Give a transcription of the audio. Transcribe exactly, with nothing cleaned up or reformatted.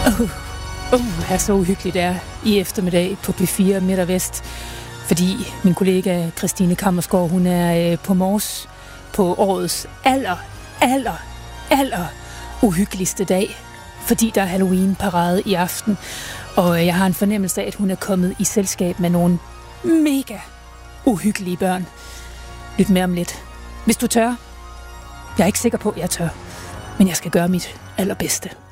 Uh, uh, det er så uhyggeligt der i eftermiddag på P fire Midt og Vest, fordi min kollega Christine Kammersgaard, hun er øh, på Mors på årets aller, aller, aller uhyggeligste dag, fordi der er Halloween-parade i aften, og jeg har en fornemmelse af, at hun er kommet i selskab med nogle mega uhyggelige børn. Lyt med om lidt. Hvis du tør. Jeg er ikke sikker på, at jeg tør, men jeg skal gøre mit allerbedste.